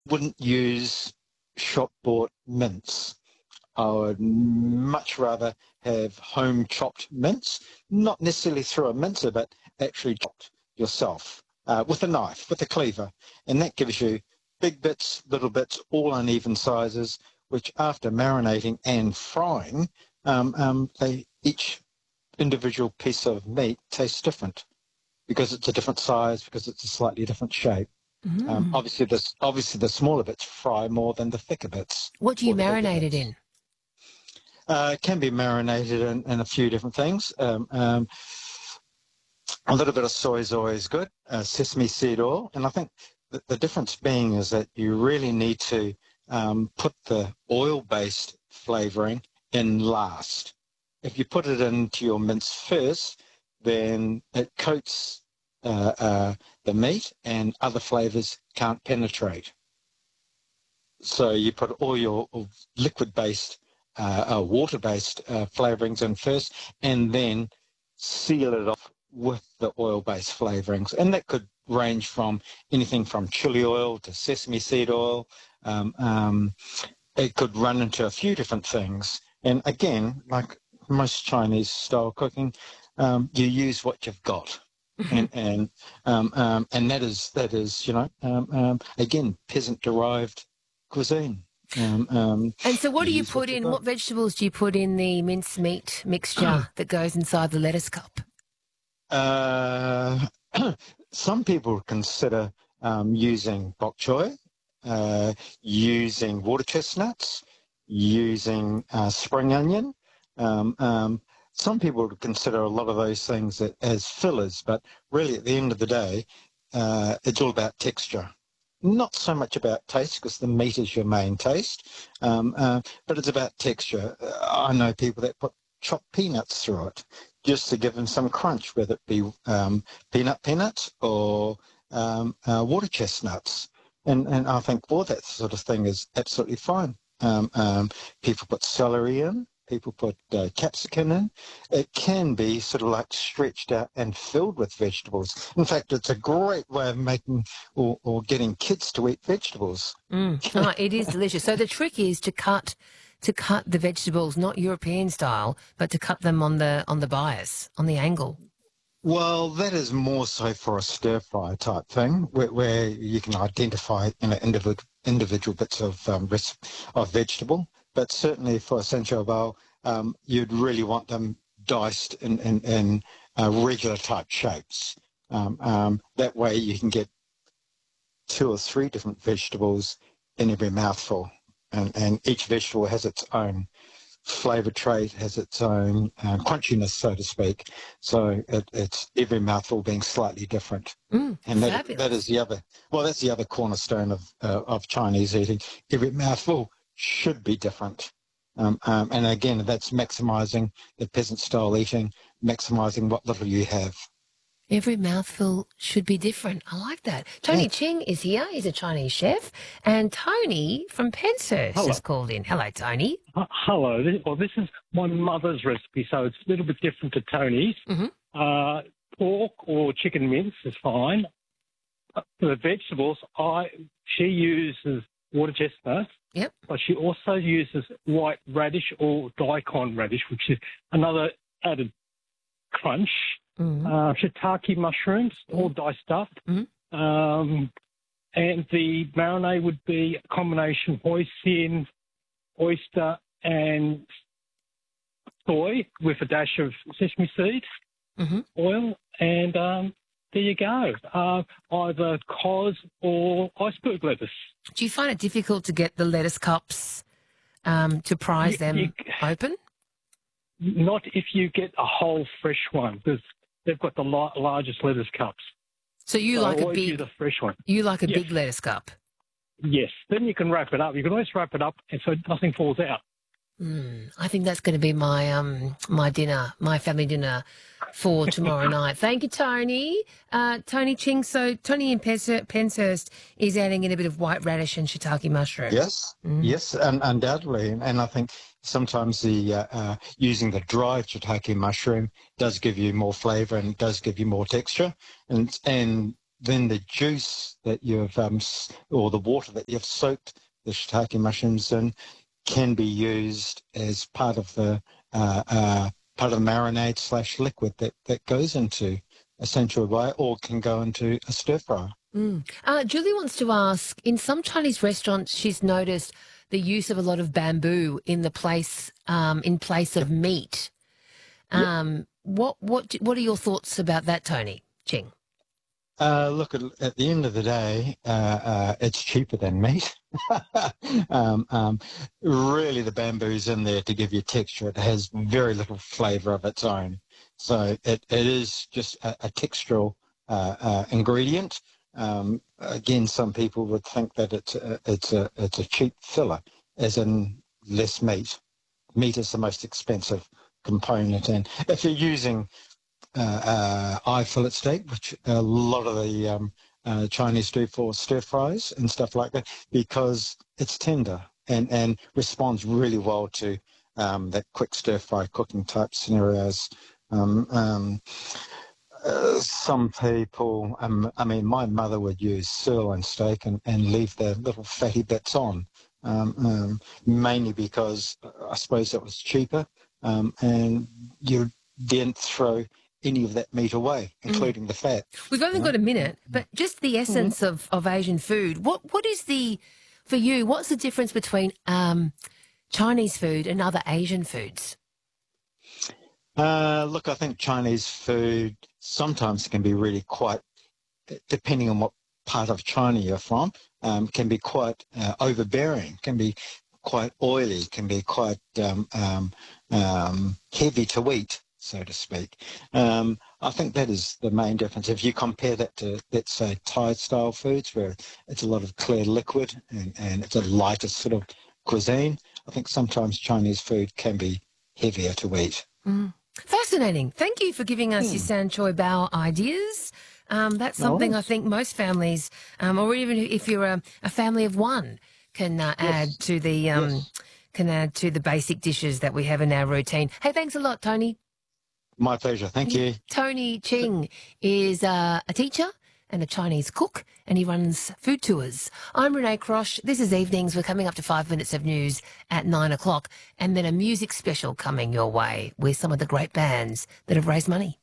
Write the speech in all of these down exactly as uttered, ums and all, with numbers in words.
wouldn't use shop-bought mince. I would much rather have home-chopped mince, not necessarily through a mincer, but actually chopped yourself uh, with a knife, with a cleaver. And that gives you big bits, little bits, all uneven sizes, which after marinating and frying, um, um, they each individual piece of meat tastes different because it's a different size, because it's a slightly different shape. Mm. Um, obviously, the, obviously, the smaller bits fry more than the thicker bits. What do you or the bigger marinate it bits. in? Uh, it can be marinated in, in a few different things. Um, um, a little bit of soy is always good, uh, sesame seed oil. And I think the, the difference being is that you really need to um, put the oil-based flavouring in last. If you put it into your mince first, then it coats uh, uh, the meat and other flavours can't penetrate. So you put all your liquid-based, uh, uh, water-based uh, flavourings in first, and then seal it off with the oil-based flavourings. And that could range from anything from chili oil to sesame seed oil. Um, um, it could run into a few different things. And again, like most Chinese-style cooking, um, you use what you've got. and and um, um, and that is that is you know um, um, again peasant-derived cuisine. Um, um, And so what do you use put you've in, got. what vegetables do you put in the mincemeat mixture that goes inside the lettuce cup? Uh, some people consider um, using bok choy, uh, using water chestnuts, using uh, spring onion. Um, um, some people would consider a lot of those things as fillers, but really at the end of the day, uh, it's all about texture. Not so much about taste, because the meat is your main taste, um, uh, but it's about texture. Uh, I know people that put chopped peanuts through it just to give them some crunch, whether it be um, peanut peanuts or um, uh, water chestnuts. And, and I think all that sort of thing is absolutely fine. Um, um, people put celery in. People put uh, capsicum in. It can be sort of like stretched out and filled with vegetables. In fact, it's a great way of making or, or getting kids to eat vegetables. Mm. Oh, it is delicious. So the trick is to cut to cut the vegetables, not European style, but to cut them on the on the bias, on the angle. Well, that is more so for a stir-fry type thing, where, where you can identify you know, individual, individual bits of um, of vegetable. But certainly for a Sancho Val, um, you'd really want them diced in, in, in uh, regular type shapes. Um, um, that way you can get two or three different vegetables in every mouthful. And, and each vegetable has its own flavour trait, has its own uh, crunchiness, so to speak. So it, it's every mouthful being slightly different. Mm, and that, fabulous. that is the other, well, that's the other cornerstone of, uh, of Chinese eating. Every mouthful should be different. Um, um, and again, that's maximising the peasant-style eating, maximising what little you have. Every mouthful should be different. I like that. Tony Yeah. Ching is here. He's a Chinese chef. And Tony from Penshurst Hello. has called in. Hello, Tony. Uh, hello. This, well, this is my mother's recipe, so it's a little bit different to Tony's. Mm-hmm. Uh, pork or chicken mince is fine. Uh, for the vegetables, I she uses water chestnut, Yep. but she also uses white radish or daikon radish, which is another added crunch. Mm-hmm. Uh, shiitake mushrooms, all diced up. Mm-hmm. Um, and the marinade would be a combination hoisin, oyster, and soy with a dash of sesame seed Mm-hmm. oil. And um, there you go. Uh, either cos or iceberg lettuce. Do you find it difficult to get the lettuce cups um, to prise You- them you- open? Not if you get a whole fresh one, because they've got the la- largest lettuce cups. So you So I like a always big, use a fresh one. you like a Yes. big lettuce cup. Yes. Then you can wrap it up. You can always wrap it up, and so nothing falls out. Mm, I think that's going to be my um my dinner, my family dinner for tomorrow night. Thank you, Tony. Uh, Tony Ching. So Tony in Penshurst, Penshurst is adding in a bit of white radish and shiitake mushroom. Yes, Mm. yes, and undoubtedly. And, and I think sometimes the uh, uh, using the dried shiitake mushroom does give you more flavour and does give you more texture. And and then the juice that you've, um, or the water that you've soaked the shiitake mushrooms in can be used as part of the uh, uh, part of the marinade slash liquid that, that goes into a central way, or can go into a stir fry. Mm. Uh, Julie wants to ask, in some Chinese restaurants, she's noticed the use of a lot of bamboo in the place, um, in place of meat. Um, yep. What what what are your thoughts about that, Tony Ching? Uh, look, at, at the end of the day, uh, uh, it's cheaper than meat. um, um, really, the bamboo's in there to give you texture. It has very little flavour of its own. So it, it is just a, a textural uh, uh, ingredient. Um, again, some people would think that it's a, it's a it's a cheap filler, as in less meat. Meat is the most expensive component, and if you're using uh, uh, eye fillet steak, which a lot of the um, uh, Chinese do for stir fries and stuff like that, because it's tender and, and responds really well to um, that quick stir fry cooking type scenarios. Um, um, Uh, some people, um, I mean, my mother would use sirloin steak and, and leave the little fatty bits on, um, um, mainly because I suppose it was cheaper, um, and you didn't throw any of that meat away, including mm. the fat. We've only you know? got a minute, but just the essence mm. of, of Asian food. What What is the, for you, what's the difference between um, Chinese food and other Asian foods? Uh, look, I think Chinese food sometimes can be really quite, depending on what part of China you're from, um, can be quite uh, overbearing, can be quite oily, can be quite um, um, um, heavy to eat, so to speak. Um, I think that is the main difference. If you compare that to, let's say, Thai-style foods, where it's a lot of clear liquid and, and it's a lighter sort of cuisine, I think sometimes Chinese food can be heavier to eat. Mm. Fascinating. Thank you for giving us mm. your San Choi Bao ideas. Um, that's something I think most families, um, or even if you're a, a family of one, can uh, yes. add to the um, yes. can add to the basic dishes that we have in our routine. Hey, thanks a lot, Tony. My pleasure. Thank you. Tony Ching is uh, a teacher and a Chinese cook, and he runs food tours. I'm Renee Crosh. This is Evenings. We're coming up to five minutes of news at nine o'clock, and then a music special coming your way with some of the great bands that have raised money.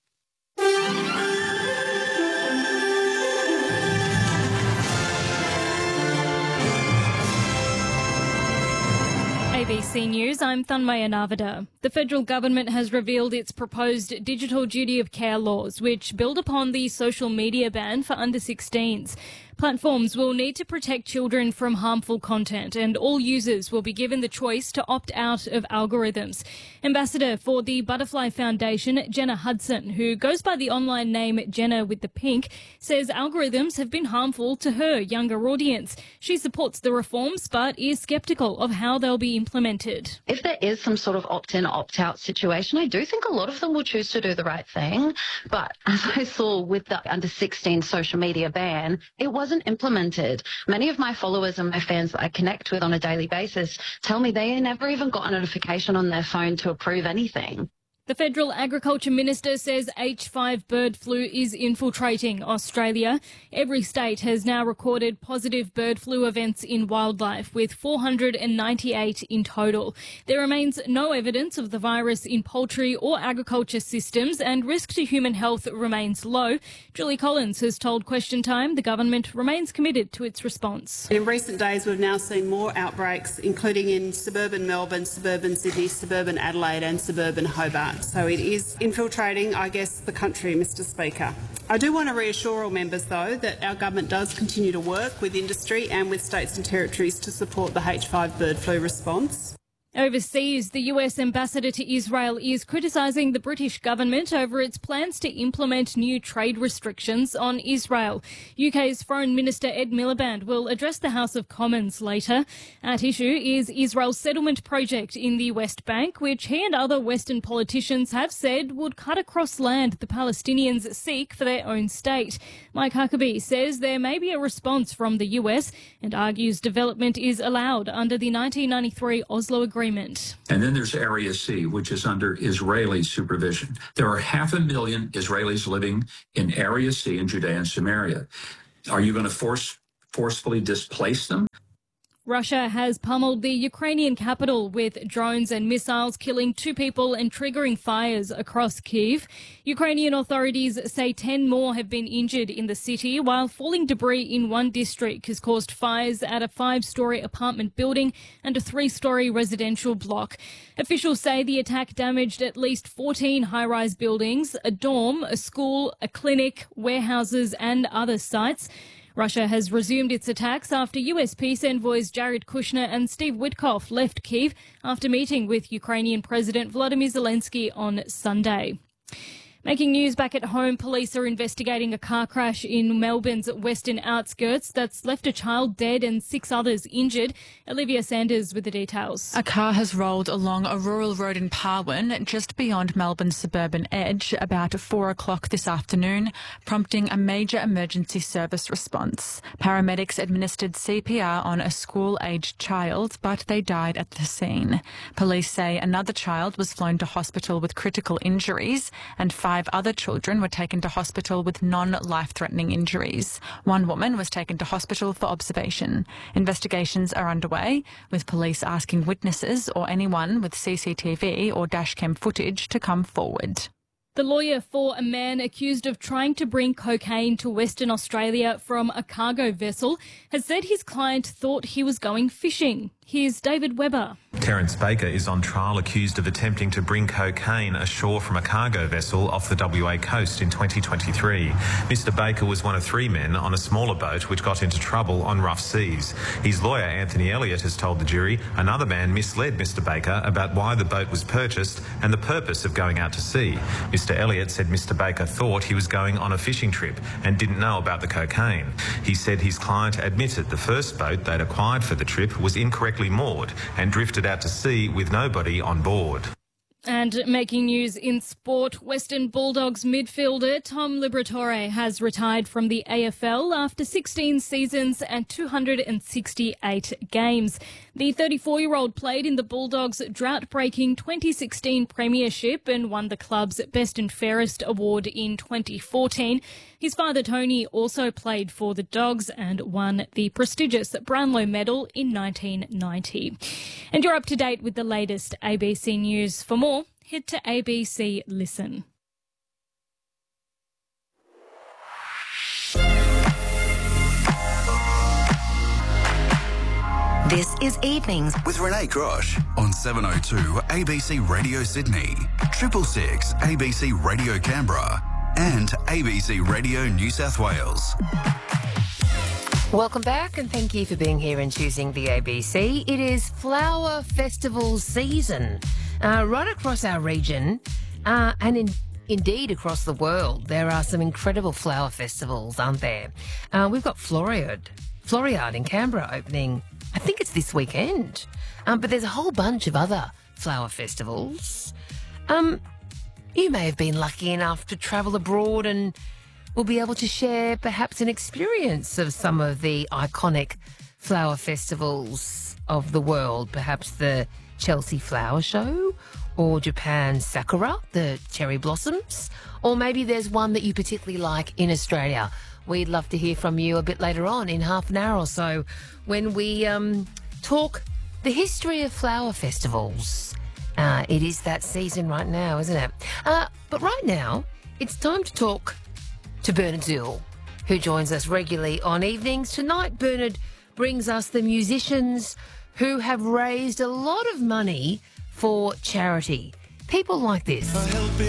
A B C News, I'm Thanmaya Navada. The federal government has revealed its proposed digital duty of care laws, which build upon the social media ban for under sixteens. Platforms will need to protect children from harmful content, and all users will be given the choice to opt out of algorithms. Ambassador for the Butterfly Foundation, Jenna Hudson, who goes by the online name Jenna with the Pink, says algorithms have been harmful to her younger audience. She supports the reforms but is sceptical of how they'll be implemented. If there is some sort of opt-in, opt-out situation, I do think a lot of them will choose to do the right thing. But as I saw with the under sixteen social media ban, it wasn't implemented. Many of my followers and my fans that I connect with on a daily basis tell me they never even got a notification on their phone to approve anything. The Federal Agriculture Minister says H five bird flu is infiltrating Australia. Every state has now recorded positive bird flu events in wildlife, with four hundred ninety-eight in total. There remains no evidence of the virus in poultry or agriculture systems, and risk to human health remains low. Julie Collins has told Question Time the government remains committed to its response. In recent days, we've now seen more outbreaks, including in suburban Melbourne, suburban Sydney, suburban Adelaide and suburban Hobart. So it is infiltrating, I guess, the country, Mr Speaker. I do want to reassure all members, though, that our government does continue to work with industry and with states and territories to support the H five bird flu response. Overseas, the U S ambassador to Israel is criticising the British government over its plans to implement new trade restrictions on Israel. U K's Foreign Minister Ed Miliband will address the House of Commons later. At issue is Israel's settlement project in the West Bank, which he and other Western politicians have said would cut across land the Palestinians seek for their own state. Mike Huckabee says there may be a response from the U S and argues development is allowed under the nineteen ninety-three Oslo Agreement. agreement. And then there's Area C, which is under Israeli supervision. There are half a million Israelis living in Area C in Judea and Samaria. Are you going to force forcefully displace them? Russia has pummeled the Ukrainian capital with drones and missiles, killing two people and triggering fires across Kyiv. Ukrainian authorities say ten more have been injured in the city, while falling debris in one district has caused fires at a five-storey apartment building and a three-storey residential block. Officials say the attack damaged at least fourteen high-rise buildings, a dorm, a school, a clinic, warehouses and other sites. Russia has resumed its attacks after U S peace envoys Jared Kushner and Steve Witkoff left Kyiv after meeting with Ukrainian President Volodymyr Zelensky on Sunday. Making news back at home, police are investigating a car crash in Melbourne's western outskirts that's left a child dead and six others injured. Olivia Sanders with the details. A car has rolled along a rural road in Parwin, just beyond Melbourne's suburban edge, about four o'clock this afternoon, prompting a major emergency service response. Paramedics administered C P R on a school-aged child, but they died at the scene. Police say another child was flown to hospital with critical injuries, and five Five other children were taken to hospital with non-life-threatening injuries. One woman was taken to hospital for observation. Investigations are underway, with police asking witnesses or anyone with C C T V or dashcam footage to come forward. The lawyer for a man accused of trying to bring cocaine to Western Australia from a cargo vessel has said his client thought he was going fishing. Here's David Webber. Terence Baker is on trial accused of attempting to bring cocaine ashore from a cargo vessel off the W A coast in twenty twenty-three. Mister Baker was one of three men on a smaller boat which got into trouble on rough seas. His lawyer, Anthony Elliott, has told the jury another man misled Mister Baker about why the boat was purchased and the purpose of going out to sea. Mister Elliott said Mister Baker thought he was going on a fishing trip and didn't know about the cocaine. He said his client admitted the first boat they'd acquired for the trip was incorrectly moored and drifted out to sea with nobody on board. And making news in sport, Western Bulldogs midfielder Tom Liberatore has retired from the A F L after sixteen seasons and two hundred sixty-eight games. The thirty-four-year-old played in the Bulldogs' drought-breaking twenty sixteen premiership and won the club's Best and Fairest award in twenty fourteen. His father, Tony, also played for the Dogs and won the prestigious Brownlow Medal in nineteen ninety. And you're up to date with the latest A B C News. For more, head to A B C Listen. This is Evenings with Renee Grosh on seven oh two A B C Radio Sydney, triple six A B C Radio Canberra and A B C Radio New South Wales. Welcome back and thank you for being here and choosing the A B C. It is Flower Festival season uh, right across our region uh, and in, indeed across the world. There are some incredible flower festivals, aren't there? Uh, we've got Floriade, Floriade in Canberra opening, I think it's this weekend. Um, but there's a whole bunch of other flower festivals. Um, you may have been lucky enough to travel abroad and will be able to share perhaps an experience of some of the iconic flower festivals of the world, perhaps the Chelsea Flower Show or Japan's Sakura, the cherry blossoms, or maybe there's one that you particularly like in Australia. We'd love to hear from you a bit later on in half an hour or so when we um, talk the history of flower festivals. Uh, it is that season right now, isn't it? Uh, but right now, it's time to talk to Bernard Zul, who joins us regularly on evenings. Tonight, Bernard brings us the musicians who have raised a lot of money for charity. People like this.